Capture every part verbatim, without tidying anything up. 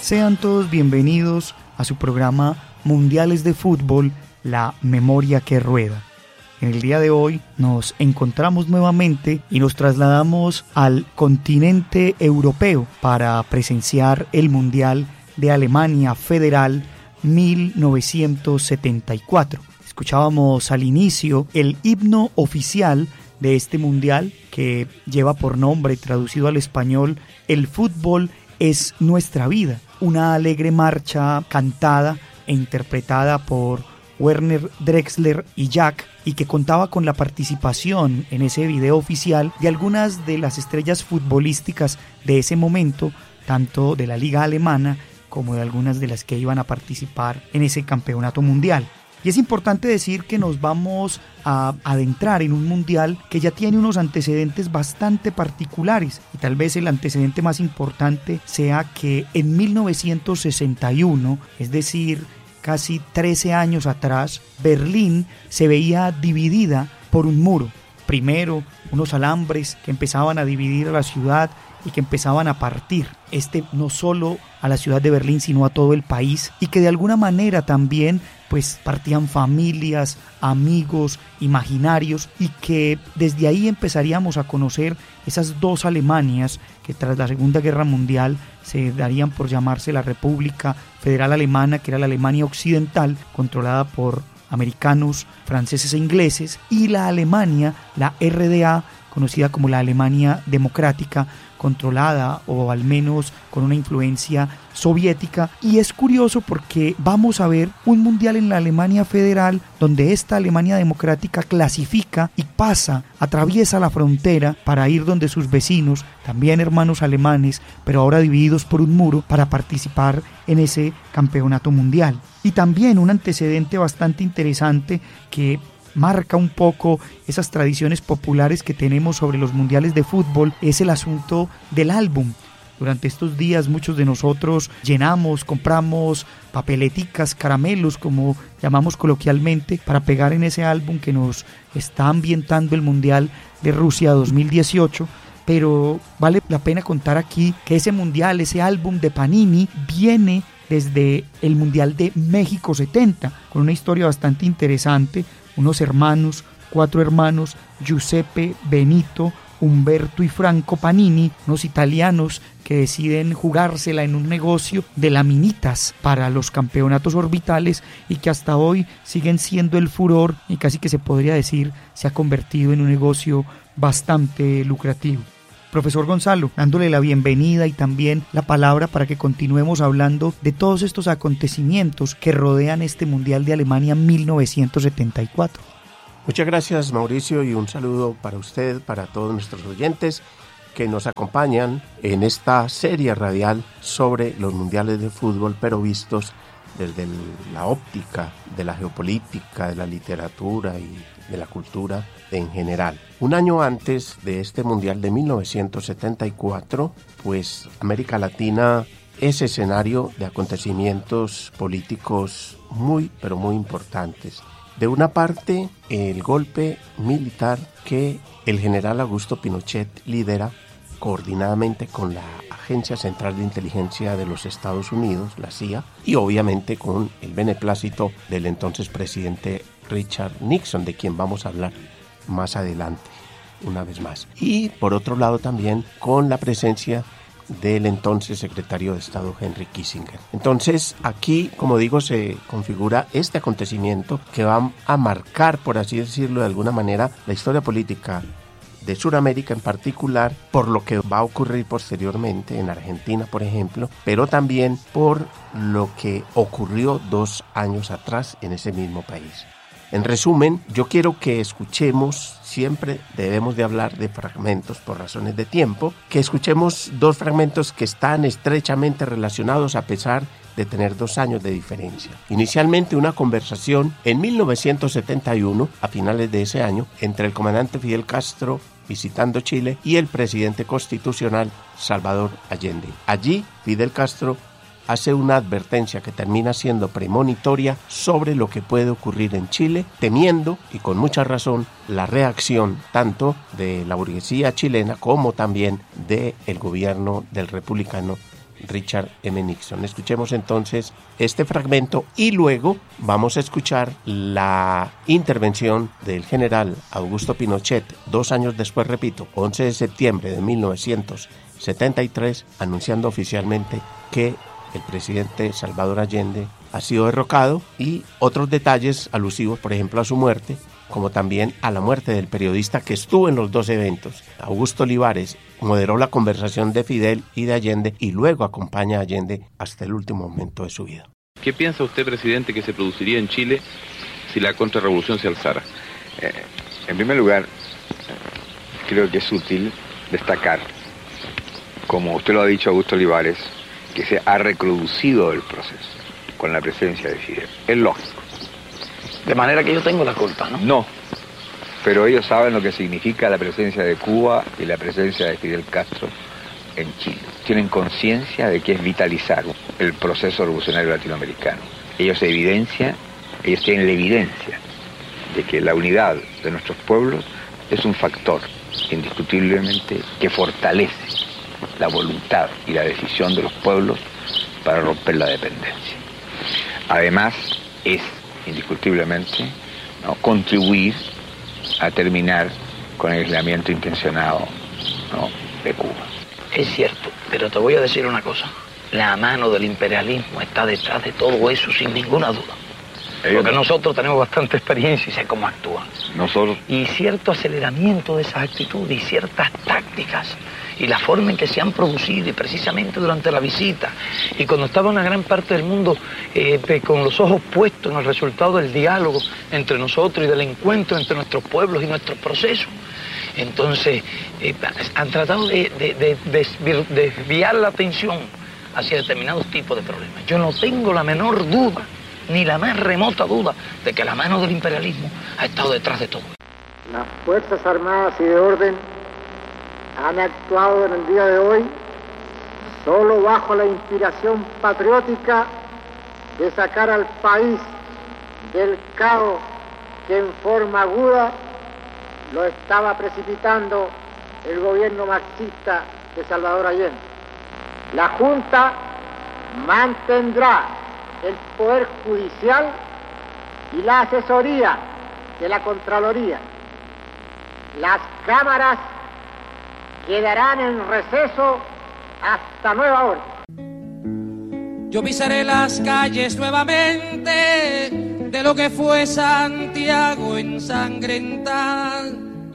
Sean todos bienvenidos a su programa Mundiales de Fútbol, La Memoria que Rueda. En el día de hoy nos encontramos nuevamente y nos trasladamos al continente europeo para presenciar el Mundial de Alemania Federal mil novecientos setenta y cuatro. Escuchábamos al inicio el himno oficial de este mundial que lleva por nombre, traducido al español, El fútbol es nuestra vida. Una alegre marcha cantada e interpretada por Werner Drexler y Jack, y que contaba con la participación en ese video oficial de algunas de las estrellas futbolísticas de ese momento, tanto de la liga alemana como de algunas de las que iban a participar en ese campeonato mundial. Y es importante decir que nos vamos a adentrar en un mundial que ya tiene unos antecedentes bastante particulares, y tal vez el antecedente más importante sea que en mil novecientos sesenta y uno, es decir, casi trece años atrás, Berlín se veía dividida por un muro. Primero, unos alambres que empezaban a dividir a la ciudad y que empezaban a partir, este no solo a la ciudad de Berlín, sino a todo el país, y que de alguna manera también pues partían familias, amigos, imaginarios, y que desde ahí empezaríamos a conocer esas dos Alemanias que tras la Segunda Guerra Mundial se darían por llamarse la República Federal Alemana, que era la Alemania Occidental, controlada por americanos, franceses e ingleses, y la Alemania, la R D A, conocida como la Alemania Democrática, controlada o al menos con una influencia soviética. Y es curioso porque vamos a ver un mundial en la Alemania Federal donde esta Alemania Democrática clasifica y pasa, atraviesa la frontera para ir donde sus vecinos, también hermanos alemanes, pero ahora divididos por un muro, para participar en ese campeonato mundial. Y también un antecedente bastante interesante que marca un poco esas tradiciones populares que tenemos sobre los mundiales de fútbol es el asunto del álbum. Durante estos días muchos de nosotros llenamos, compramos papeleticas, caramelos, como llamamos coloquialmente, para pegar en ese álbum que nos está ambientando el Mundial de Rusia dos mil dieciocho. Pero vale la pena contar aquí que ese mundial, ese álbum de Panini, viene desde el Mundial de México setenta, con una historia bastante interesante. Unos hermanos, cuatro hermanos, Giuseppe, Benito, Humberto y Franco Panini, unos italianos que deciden jugársela en un negocio de laminitas para los campeonatos orbitales, y que hasta hoy siguen siendo el furor, y casi que se podría decir se ha convertido en un negocio bastante lucrativo. Profesor Gonzalo, dándole la bienvenida y también la palabra para que continuemos hablando de todos estos acontecimientos que rodean este Mundial de Alemania mil novecientos setenta y cuatro. Muchas gracias, Mauricio, y un saludo para usted, para todos nuestros oyentes que nos acompañan en esta serie radial sobre los mundiales de fútbol, pero vistos desde la óptica de la geopolítica, de la literatura y de la cultura en general. Un año antes de este Mundial de mil novecientos setenta y cuatro, pues América Latina es escenario de acontecimientos políticos muy, pero muy importantes. De una parte, el golpe militar que el general Augusto Pinochet lidera coordinadamente con la Agencia Central de Inteligencia de los Estados Unidos, la C I A, y obviamente con el beneplácito del entonces presidente Richard Nixon, de quien vamos a hablar más adelante, una vez más. Y por otro lado también con la presencia del entonces secretario de Estado Henry Kissinger. Entonces aquí, como digo, se configura este acontecimiento que va a marcar, por así decirlo de alguna manera, la historia política de Sudamérica en particular, por lo que va a ocurrir posteriormente en Argentina, por ejemplo, pero también por lo que ocurrió dos años atrás en ese mismo país. En resumen, yo quiero que escuchemos, siempre debemos de hablar de fragmentos por razones de tiempo, que escuchemos dos fragmentos que están estrechamente relacionados a pesar de tener dos años de diferencia. Inicialmente una conversación en mil novecientos setenta y uno, a finales de ese año, entre el comandante Fidel Castro visitando Chile y el presidente constitucional Salvador Allende. Allí Fidel Castro hace una advertencia que termina siendo premonitoria sobre lo que puede ocurrir en Chile, temiendo, y con mucha razón, la reacción tanto de la burguesía chilena como también del gobierno del republicano Richard M. Nixon. Escuchemos entonces este fragmento y luego vamos a escuchar la intervención del general Augusto Pinochet, dos años después, repito, once de septiembre de mil novecientos setenta y tres, anunciando oficialmente que el presidente Salvador Allende ha sido derrocado, y otros detalles alusivos, por ejemplo, a su muerte, como también a la muerte del periodista que estuvo en los dos eventos. Augusto Olivares moderó la conversación de Fidel y de Allende y luego acompaña a Allende hasta el último momento de su vida. ¿Qué piensa usted, presidente, que se produciría en Chile si la contrarrevolución se alzara? Eh, en primer lugar, creo que es útil destacar, como usted lo ha dicho, Augusto Olivares, que se ha recrudecido el proceso con la presencia de Fidel. Es lógico. De manera que yo tengo la culpa, ¿no? No, pero ellos saben lo que significa la presencia de Cuba y la presencia de Fidel Castro en Chile. Tienen conciencia de que es vitalizar el proceso revolucionario latinoamericano. Ellos evidencian, ellos tienen la evidencia de que la unidad de nuestros pueblos es un factor indiscutiblemente que fortalece la voluntad y la decisión de los pueblos para romper la dependencia. Además, es indiscutiblemente, ¿no?, contribuir a terminar con el aislamiento intencionado, ¿no?, de Cuba. Es cierto, pero te voy a decir una cosa. La mano del imperialismo está detrás de todo eso sin ninguna duda. Porque nosotros tenemos bastante experiencia y sé cómo actúan. Nosotros. Y cierto aceleramiento de esas actitudes y ciertas tácticas y la forma en que se han producido, y precisamente durante la visita y cuando estaba una gran parte del mundo eh, con los ojos puestos en el resultado del diálogo entre nosotros y del encuentro entre nuestros pueblos y nuestros procesos. Entonces eh, han tratado de, de, de, de desviar la atención hacia determinados tipos de problemas. Yo no tengo la menor duda, ni la más remota duda, de que la mano del imperialismo ha estado detrás de todo. Las Fuerzas Armadas y de Orden han actuado en el día de hoy solo bajo la inspiración patriótica de sacar al país del caos que en forma aguda lo estaba precipitando el gobierno marxista de Salvador Allende. La Junta mantendrá el Poder Judicial y la asesoría de la Contraloría. Las cámaras quedarán en receso hasta nueva orden. Yo pisaré las calles nuevamente de lo que fue Santiago ensangrentada.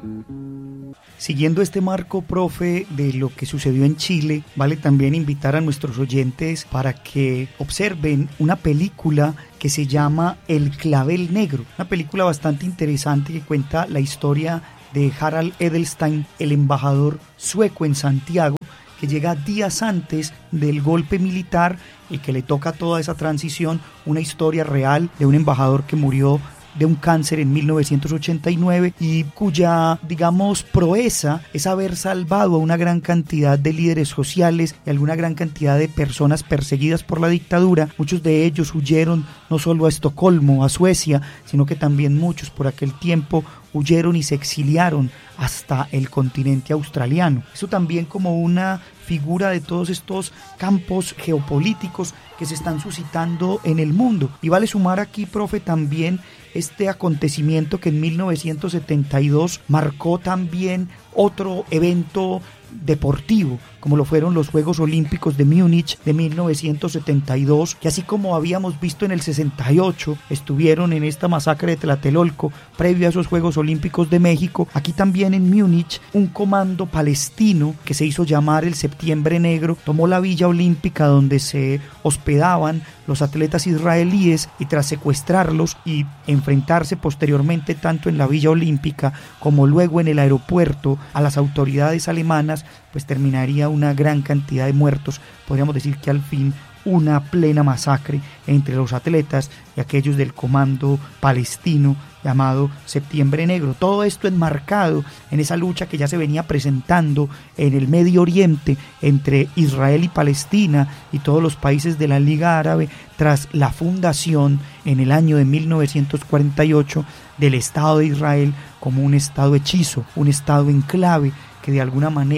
Siguiendo este marco, profe, de lo que sucedió en Chile, vale también invitar a nuestros oyentes para que observen una película que se llama El Clavel Negro, una película bastante interesante que cuenta la historia de Harald Edelstein, el embajador sueco en Santiago, que llega días antes del golpe militar y que le toca toda esa transición, una historia real de un embajador que murió de un cáncer en mil novecientos ochenta y nueve y cuya, digamos, proeza es haber salvado a una gran cantidad de líderes sociales y alguna gran cantidad de personas perseguidas por la dictadura. Muchos de ellos huyeron no solo a Estocolmo, a Suecia, sino que también muchos por aquel tiempo huyeron y se exiliaron hasta el continente australiano. Eso también como una figura de todos estos campos geopolíticos que se están suscitando en el mundo. Y vale sumar aquí, profe, también este acontecimiento que en mil novecientos setenta y dos marcó también otro evento deportivo, como lo fueron los Juegos Olímpicos de Múnich de mil novecientos setenta y dos, que así como habíamos visto en el sesenta y ocho, estuvieron en esta masacre de Tlatelolco, previo a esos Juegos Olímpicos de México. Aquí también en Múnich, un comando palestino que se hizo llamar el Septiembre Negro, tomó la Villa Olímpica donde se hospedaban los atletas israelíes y tras secuestrarlos y enfrentarse posteriormente tanto en la Villa Olímpica como luego en el aeropuerto a las autoridades alemanas, pues terminaría una gran cantidad de muertos. Podríamos decir que al fin una plena masacre entre los atletas y aquellos del comando palestino llamado Septiembre Negro. Todo esto enmarcado en esa lucha que ya se venía presentando en el Medio Oriente entre Israel y Palestina y todos los países de la Liga Árabe tras la fundación en el año de mil novecientos cuarenta y ocho del Estado de Israel como un Estado hechizo, un Estado enclave que de alguna manera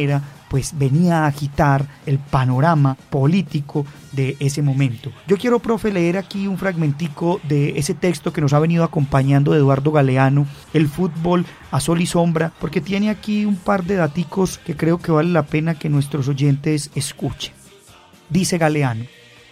pues venía a agitar el panorama político de ese momento. Yo quiero, profe, leer aquí un fragmentico de ese texto que nos ha venido acompañando de Eduardo Galeano, El fútbol a sol y sombra, porque tiene aquí un par de daticos que creo que vale la pena que nuestros oyentes escuchen. Dice Galeano: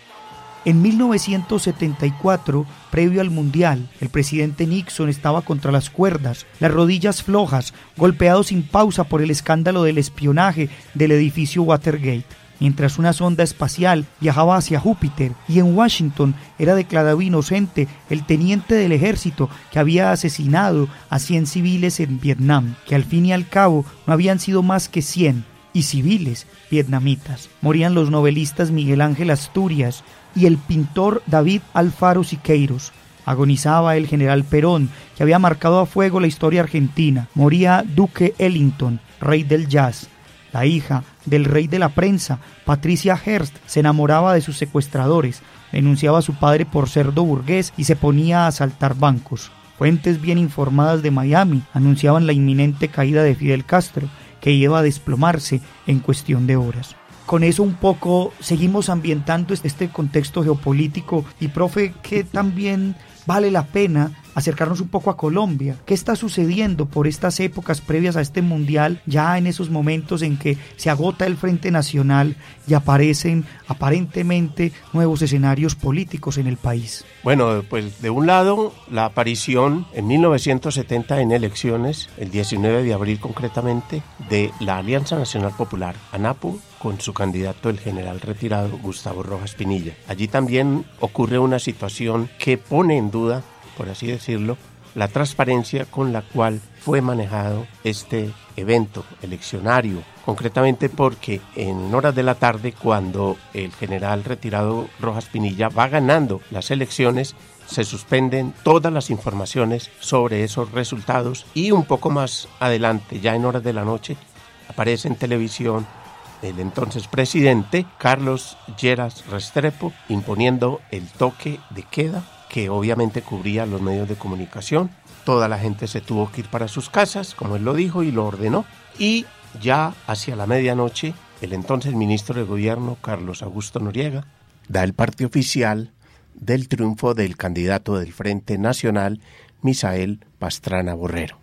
en mil novecientos setenta y cuatro, previo al Mundial, el presidente Nixon estaba contra las cuerdas, las rodillas flojas, golpeado sin pausa por el escándalo del espionaje del edificio Watergate, mientras una sonda espacial viajaba hacia Júpiter, y en Washington era declarado inocente el teniente del ejército que había asesinado a cien civiles en Vietnam, que al fin y al cabo no habían sido más que cien, y civiles vietnamitas. Morían los novelistas Miguel Ángel Asturias y el pintor David Alfaro Siqueiros. Agonizaba el general Perón, que había marcado a fuego la historia argentina. Moría Duke Ellington, rey del jazz. La hija del rey de la prensa, Patricia Hearst, se enamoraba de sus secuestradores, denunciaba a su padre por cerdo burgués y se ponía a asaltar bancos. Fuentes bien informadas de Miami anunciaban la inminente caída de Fidel Castro, que iba a desplomarse en cuestión de horas. Con eso un poco seguimos ambientando este contexto geopolítico y, profe, que también vale la pena acercarnos un poco a Colombia. ¿Qué está sucediendo por estas épocas previas a este mundial, ya en esos momentos en que se agota el Frente Nacional y aparecen aparentemente nuevos escenarios políticos en el país? Bueno, pues de un lado, la aparición en mil novecientos setenta en elecciones, el diecinueve de abril concretamente, de la Alianza Nacional Popular, ANAPO, con su candidato el general retirado Gustavo Rojas Pinilla. Allí también ocurre una situación que pone en duda, por así decirlo, la transparencia con la cual fue manejado este evento eleccionario, concretamente porque en horas de la tarde, cuando el general retirado Rojas Pinilla va ganando las elecciones, se suspenden todas las informaciones sobre esos resultados y un poco más adelante, ya en horas de la noche, aparece en televisión el entonces presidente Carlos Lleras Restrepo imponiendo el toque de queda, que obviamente cubría los medios de comunicación. Toda la gente se tuvo que ir para sus casas, como él lo dijo y lo ordenó, y ya hacia la medianoche el entonces ministro de Gobierno Carlos Augusto Noriega da el parte oficial del triunfo del candidato del Frente Nacional, Misael Pastrana Borrero.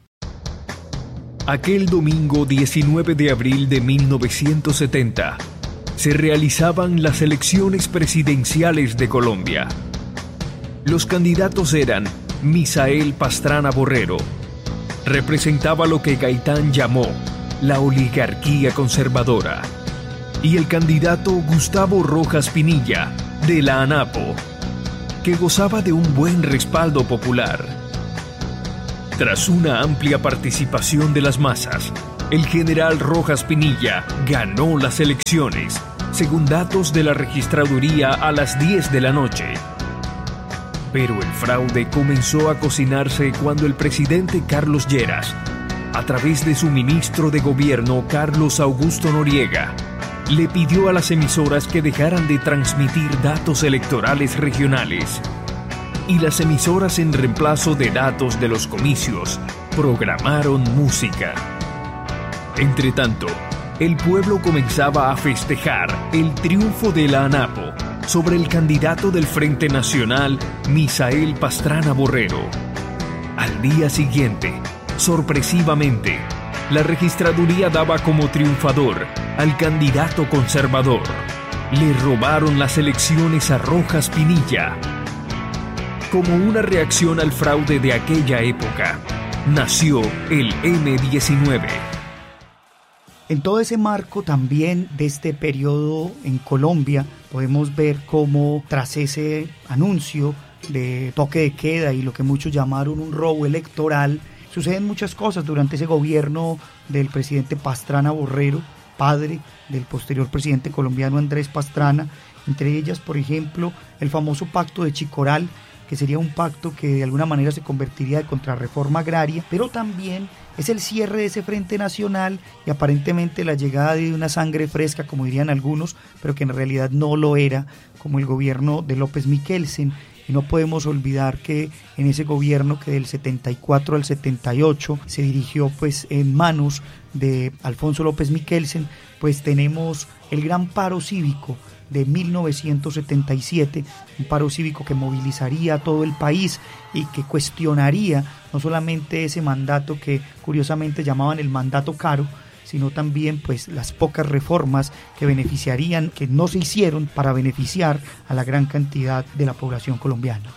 Aquel domingo diecinueve de abril de mil novecientos setenta se realizaban las elecciones presidenciales de Colombia. Los candidatos eran Misael Pastrana Borrero, representaba lo que Gaitán llamó la oligarquía conservadora, y el candidato Gustavo Rojas Pinilla, de la ANAPO, que gozaba de un buen respaldo popular. Tras una amplia participación de las masas, el general Rojas Pinilla ganó las elecciones, según datos de la registraduría, a las diez de la noche. Pero el fraude comenzó a cocinarse cuando el presidente Carlos Lleras, a través de su ministro de Gobierno Carlos Augusto Noriega, le pidió a las emisoras que dejaran de transmitir datos electorales regionales. Y las emisoras, en reemplazo de datos de los comicios, programaron música. Entretanto, el pueblo comenzaba a festejar el triunfo de la ANAPO sobre el candidato del Frente Nacional, Misael Pastrana Borrero. Al día siguiente, sorpresivamente, la registraduría daba como triunfador al candidato conservador. Le robaron las elecciones a Rojas Pinilla. Como una reacción al fraude de aquella época, nació el eme diecinueve. En todo ese marco también de este periodo en Colombia, podemos ver cómo tras ese anuncio de toque de queda y lo que muchos llamaron un robo electoral, suceden muchas cosas durante ese gobierno del presidente Pastrana Borrero, padre del posterior presidente colombiano Andrés Pastrana, entre ellas, por ejemplo, el famoso pacto de Chicoral, que sería un pacto que de alguna manera se convertiría de contrarreforma agraria, pero también es el cierre de ese Frente Nacional y aparentemente la llegada de una sangre fresca, como dirían algunos, pero que en realidad no lo era, como el gobierno de López Michelsen y no podemos olvidar que en ese gobierno que del setenta y cuatro al setenta y ocho se dirigió pues en manos de Alfonso López Michelsen, pues tenemos el gran paro cívico de mil novecientos setenta y siete, un paro cívico que movilizaría a todo el país y que cuestionaría no solamente ese mandato que curiosamente llamaban el mandato caro, sino también pues las pocas reformas que beneficiarían, que no se hicieron para beneficiar a la gran cantidad de la población colombiana.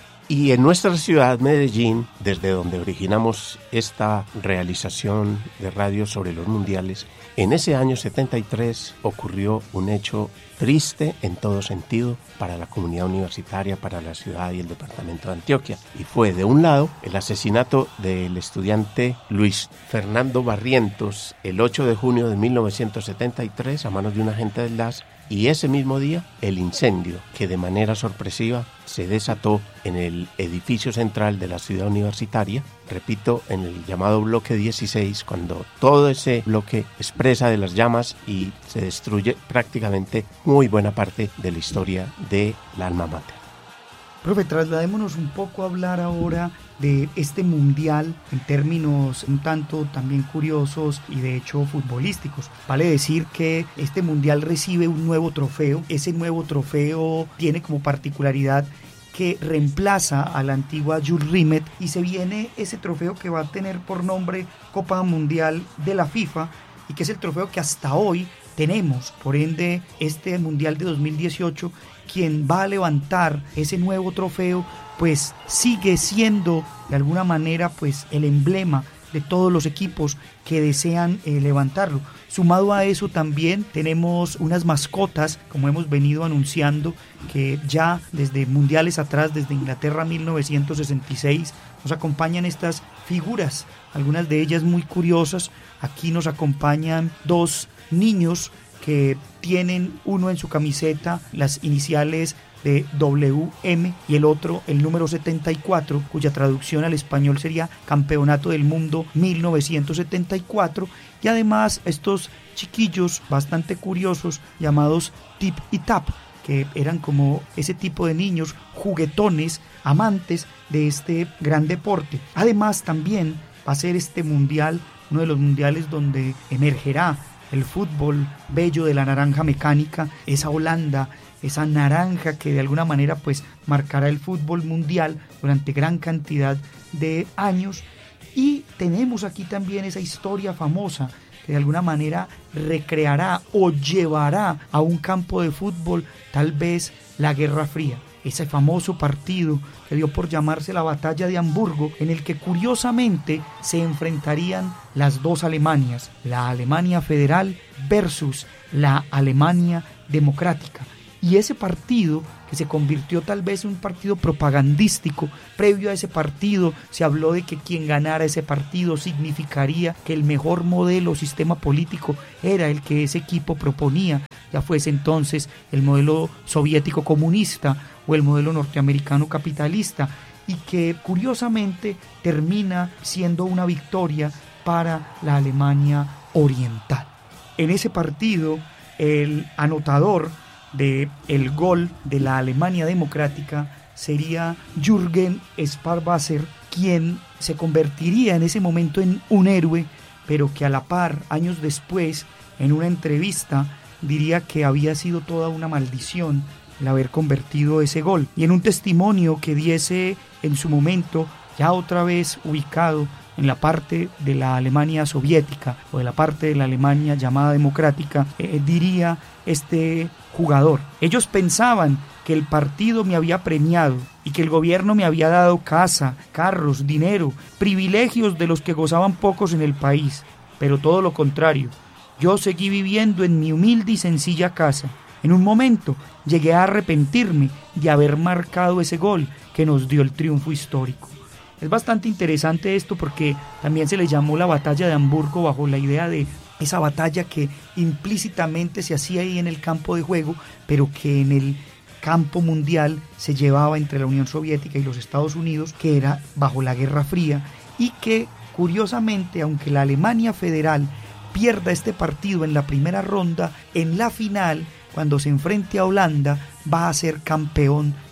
Y en nuestra ciudad, Medellín, desde donde originamos esta realización de radio sobre los mundiales, en ese año setenta y tres ocurrió un hecho triste en todo sentido para la comunidad universitaria, para la ciudad y el departamento de Antioquia. Y fue, de un lado, el asesinato del estudiante Luis Fernando Barrientos el ocho de junio de mil novecientos setenta y tres a manos de un agente del D A S, y ese mismo día el incendio que de manera sorpresiva se desató en el edificio central de la ciudad universitaria, repito, en el llamado bloque dieciséis, cuando todo ese bloque expresa de las llamas y se destruye prácticamente muy buena parte de la historia de la alma mater. Profe, trasladémonos un poco a hablar ahora de este mundial en términos un tanto también curiosos y de hecho futbolísticos. Vale decir que este mundial recibe un nuevo trofeo. Ese nuevo trofeo tiene como particularidad que reemplaza a la antigua Jules Rimet y se viene ese trofeo que va a tener por nombre Copa Mundial de la FIFA y que es el trofeo que hasta hoy tenemos. Por ende, este mundial de dos mil dieciocho, quien va a levantar ese nuevo trofeo, pues sigue siendo de alguna manera pues el emblema de todos los equipos que desean eh, levantarlo. Sumado a eso también tenemos unas mascotas, como hemos venido anunciando, que ya desde mundiales atrás, desde Inglaterra mil novecientos sesenta y seis, nos acompañan estas figuras, algunas de ellas muy curiosas. Aquí nos acompañan dos niños que tienen uno en su camiseta las iniciales de W M y el otro el número setenta y cuatro, cuya traducción al español sería Campeonato del Mundo mil novecientos setenta y cuatro, y además estos chiquillos bastante curiosos llamados Tip y Tap, que eran como ese tipo de niños juguetones, amantes de este gran deporte. Además también va a ser este mundial uno de los mundiales donde emergerá el fútbol bello de la naranja mecánica, esa Holanda, esa naranja que de alguna manera pues marcará el fútbol mundial durante gran cantidad de años. Y tenemos aquí también esa historia famosa que de alguna manera recreará o llevará a un campo de fútbol tal vez la Guerra Fría. Ese famoso partido que dio por llamarse la Batalla de Hamburgo, en el que curiosamente se enfrentarían las dos Alemanias, la Alemania federal versus la Alemania democrática. Y ese partido, que se convirtió tal vez en un partido propagandístico, previo a ese partido se habló de que quien ganara ese partido significaría que el mejor modelo o sistema político era el que ese equipo proponía, ya fuese entonces el modelo soviético comunista o el modelo norteamericano capitalista, y que curiosamente termina siendo una victoria para la Alemania oriental. En ese partido, el anotador de el gol de la Alemania democrática sería Jürgen Sparwasser, quien se convertiría en ese momento en un héroe, pero que a la par, años después, en una entrevista, diría que había sido toda una maldición el haber convertido ese gol. Y en un testimonio que diese en su momento, ya otra vez ubicado en la parte de la Alemania soviética o de la parte de la Alemania llamada democrática, eh, diría este jugador: ellos pensaban que el partido me había premiado y que el gobierno me había dado casa, carros, dinero, privilegios de los que gozaban pocos en el país, pero todo lo contrario. Yo seguí viviendo en mi humilde y sencilla casa. En un momento llegué a arrepentirme de haber marcado ese gol que nos dio el triunfo histórico. Es bastante interesante esto porque también se le llamó la Batalla de Hamburgo bajo la idea de esa batalla que implícitamente se hacía ahí en el campo de juego, pero que en el campo mundial se llevaba entre la Unión Soviética y los Estados Unidos, que era bajo la Guerra Fría, y que curiosamente, aunque la Alemania federal pierda este partido en la primera ronda, en la final, cuando se enfrente a Holanda, va a ser campeón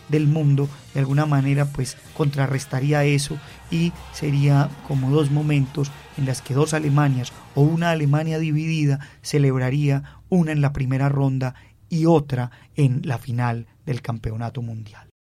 del mundo, de alguna manera pues contrarrestaría eso y sería como dos momentos en las que dos Alemanias o una Alemania dividida celebraría una en la primera ronda y otra en la final del campeonato mundial.